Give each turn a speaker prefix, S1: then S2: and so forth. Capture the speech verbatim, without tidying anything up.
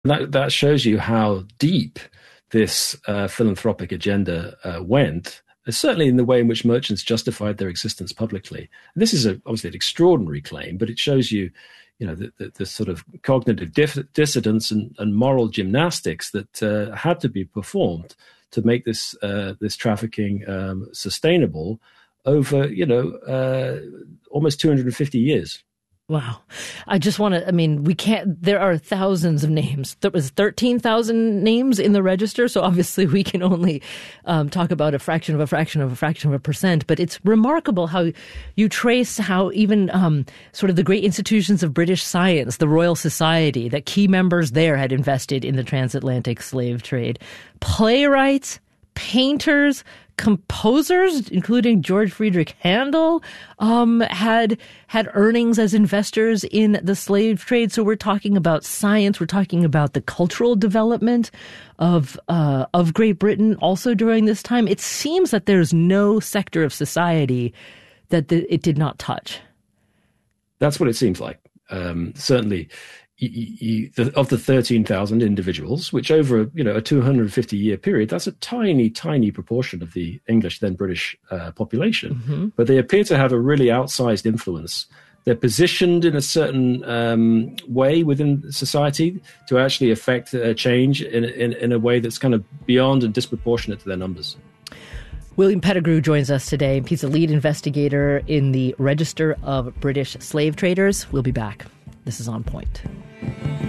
S1: That, that shows you how deep this uh, philanthropic agenda uh, went, uh, certainly in the way in which merchants justified their existence publicly. And this is a, obviously an extraordinary claim, but it shows you, you know, the, the, the sort of cognitive dif- dissidence and, and moral gymnastics that uh, had to be performed to make this uh, this trafficking um, sustainable over, you know, uh, almost two hundred fifty years.
S2: Wow. I just want to, I mean, we can't, there are thousands of names. There was thirteen thousand names in the register. So obviously we can only um, talk about a fraction of a fraction of a fraction of a percent. But it's remarkable how you trace how even um, sort of the great institutions of British science, the Royal Society, that key members there had invested in the transatlantic slave trade. Playwrights, painters, composers, including George Friedrich Handel, um, had had earnings as investors in the slave trade. So we're talking about science. We're talking about the cultural development of uh, of Great Britain also during this time. It seems that there's no sector of society that the, it did not touch.
S1: That's what it seems like. Um, certainly, you, you, the, of the thirteen thousand individuals, which over you know a two hundred fifty year period, that's a tiny, tiny proportion of the English then British uh, population. Mm-hmm. But they appear to have a really outsized influence. They're positioned in a certain um, way within society to actually affect a change in, in, in a way that's kind of beyond and disproportionate to their numbers.
S2: William Pettigrew joins us today. He's a lead investigator in the Register of British Slave Traders. We'll be back. This is On Point.